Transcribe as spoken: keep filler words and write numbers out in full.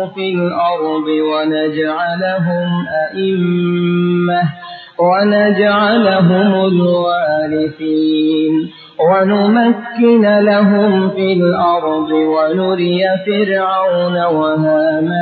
في الأرض ونجعلهم أئمة ونجعلهم الوارثين ونمكن لهم في الأرض ونري فرعون وهامان